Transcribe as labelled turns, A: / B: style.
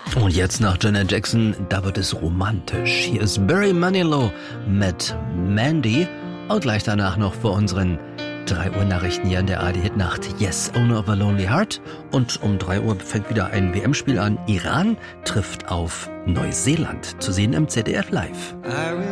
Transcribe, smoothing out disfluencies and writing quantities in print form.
A: Und jetzt nach Janet Jackson, da wird es romantisch. Hier ist Barry Manilow mit Mandy und gleich danach noch vor unseren 3 Uhr Nachrichten hier in der ARD-Hitnacht Yes, Owner of a Lonely Heart. Und um 3 Uhr fängt wieder ein WM-Spiel an. Iran trifft auf Neuseeland, zu sehen im ZDF Live.